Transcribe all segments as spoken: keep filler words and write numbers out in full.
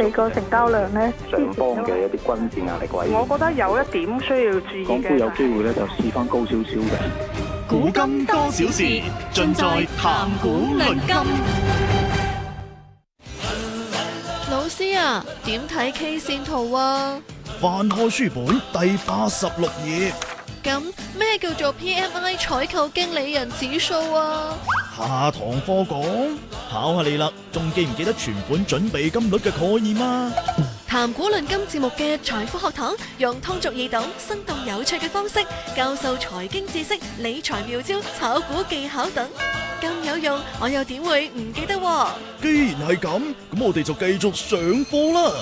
哋個成交量咧？ 上方嘅一啲軍事壓力位， 我覺得有一點需要注意嘅。 港股有機會咧就試翻高少少嘅。 古今多少事，盡在談古論今。 老師啊，點睇 K 線圖啊？ 翻開書本第八十六頁。 咁咩叫做 P M I 採購經理人指數啊？ 下堂課講，考下你啦，仲記唔記得存款準備金率嘅概念啊？ 談古論今節目嘅財富學堂，用通俗易懂、生動有趣嘅方式教授財經知識、理財妙招、炒股技巧等，咁有用，我又點會唔記得喎？ 既然係咁，咁我哋就繼續上課啦。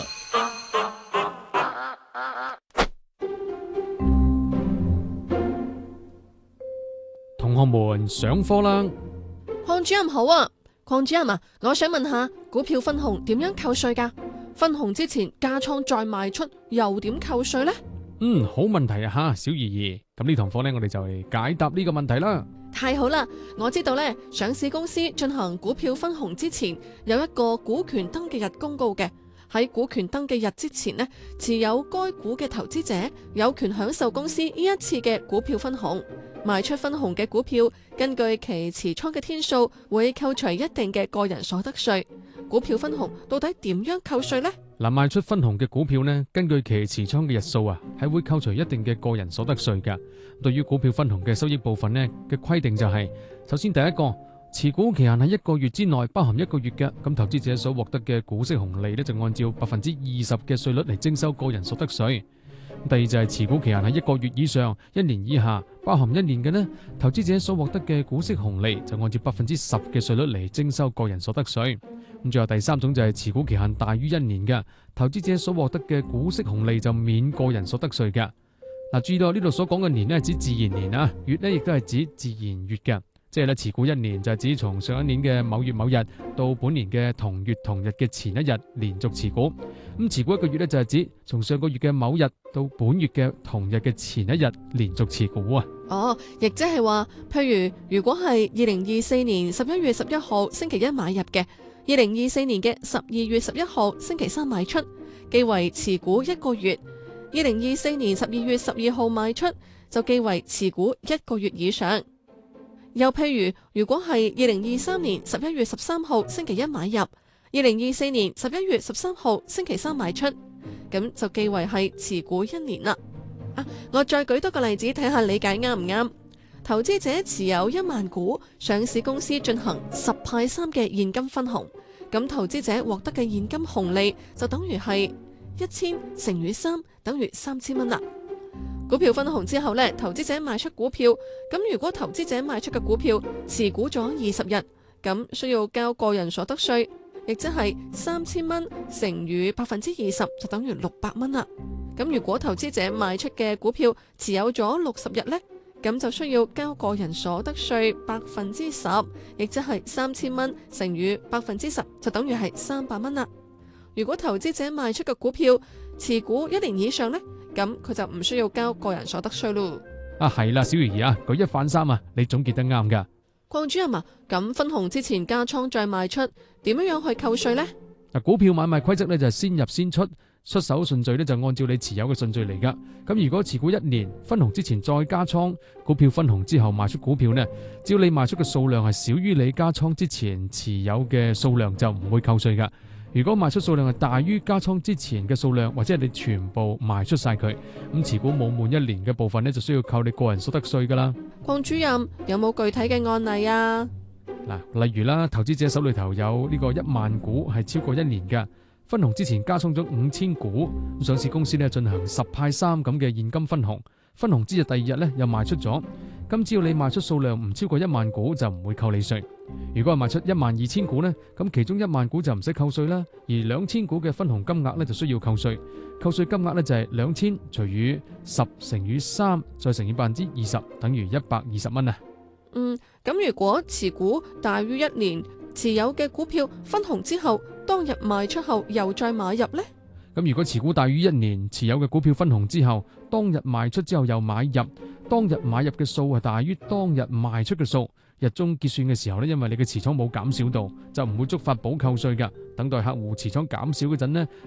同學們上課啦！ 鄺主任好啊，鄺主任啊，我想問下股票分紅點樣扣稅噶？分紅之前加倉再賣出又點扣稅呢？ 嗯，好問題啊吓，小怡怡。咁呢堂課呢，我哋就嚟解答呢個問題啦。 太好啦，我知道呢，上市公司進行股票分紅之前有一個股權登記日公告嘅。喺股權登記日之前呢，持有該股嘅投資者有權享受公司呢一次嘅股票分紅。賣出分紅嘅股票，根據其持倉嘅天數，會扣除一定嘅個人所得稅。股票分紅到底點樣扣稅呢？ 嗱，賣出分紅嘅股票呢，根據其持倉嘅日數啊，係會扣除一定嘅個人所得稅噶。對於股票分紅嘅收益部分呢嘅規定就係、是，首先第一個，持股期限喺一個月之內，包含一個月嘅，咁投資者所獲得嘅股息紅利呢，就按照百分之二十嘅稅率嚟徵收個人所得稅。第二就係持股期限喺一個月以上、一年以下，包含一年嘅呢，投資者所獲得嘅股息紅利就按照百分之十嘅稅率嚟徵收個人所得稅。咁最後第三種就係持股期限大於一年嘅，投資者所獲得嘅股息紅利就免個人所得稅嘅。嗱，注意到呢度所講嘅年呢係指自然年啊，月呢亦都係指自然月嘅。即係咧，持股一年就係指從上一年嘅某月某日到本年嘅同月同日嘅前一日連續持股。咁持股一個月咧就係指從上個月嘅某日到本月嘅同日嘅前一日連續持股啊。 哦，亦即係話，譬如如果係二零二四年十一月十一號星期一買入嘅，二零二四年嘅十二月十一號星期三賣出，記為持股一個月；二零二四年十二月十二號賣出，就記為持股一個月以上。又譬如，如果係二零二三年十一月十三號星期一買入，二零二四年十一月十三號星期三賣出，咁就記為係持股一年啦。啊，我再舉多個例子睇下理解啱唔啱？投資者持有一萬股，上市公司進行十派三嘅現金分紅，咁投資者獲得嘅現金紅利就等於係一千乘以三，等於三千蚊啦。股票分紅之後呢，投資者賣出股票，咁如果投資者賣出嘅股票持股咗二十日，咁需要交個人所得稅，亦即係三千蚊乘以百分之二十，就等於六百蚊啦。咁如果投資者賣出嘅股票持有咗六十日呢，咁就需要交個人所得稅百分之十，亦即係三千蚊乘以百分之十，就等於係三百蚊啦。如果投資者賣出嘅股票持股一年以上呢，咁佢就唔需要交個人所得稅咯。 啊，係啦，小魚兒啊，舉一反三啊，你總結得啱噶。 鄺主任啊，咁分紅之前加倉再賣出，點樣樣去扣稅呢？ 嗱，股票買賣規則呢就係先入先出，出手順序呢就按照你持有嘅順序嚟噶。咁如果持股一年，分紅之前再加倉，股票分紅之後賣出股票呢，只要你賣出嘅數量係少於你加倉之前持有嘅數量，就唔會扣稅噶。如果賣出數量係大於加倉之前嘅數量，或者係你全部賣出晒佢，咁持股冇滿一年嘅部分呢，就需要扣你個人所得稅噶啦。 鄺主任有冇具體嘅案例啊？ 嗱，例如啦，投資者手裏頭有呢個一萬股係超過一年嘅，分紅之前加倉咗五千股，上市公司呢進行十派三咁嘅現金分紅，分紅之日第二日呢又賣出咗，咁只要你賣出數量唔超過一萬股就唔會扣你稅。如果係賣出一萬二千股呢，咁其中一萬股就唔使扣稅啦，而兩千股嘅分紅金額呢就需要扣稅。扣稅金額呢就係兩千除以十乘以三再乘以百分之二十，等於一百二十蚊啊。 嗯，咁如果持股大於一年，持有嘅股票分紅之後，當日賣出後又再買入呢？ 咁如果持股大於一年，持有嘅股票分紅之後，當日賣出之後又買入，當日買入嘅數係大於當日賣出嘅數，日中結算嘅時候呢，因為你嘅持倉冇減少到，就唔會觸發補扣稅㗎。等待客戶持倉減少嗰陣呢，